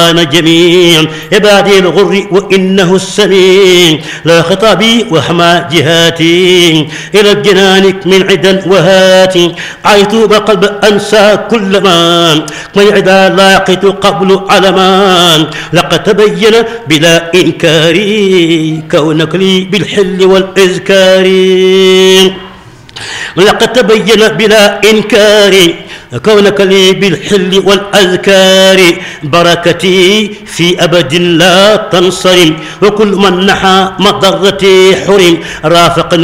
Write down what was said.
جميع عبادي الغر وإنه السميع لا خطابي وحمى جهاتي إلى الجنان من عدا وهاتي عيطوب قلب أنسى كل ما من عدا لاقيت قبل علمان لقد تبين بلا إنكار كونك لي بالحل والإذكار لقد تبين بلا إنكار كونك لي بالحل والأذكار بركتي في أبد لا تنصرم وكل من نحى مضرتي حرم رافقني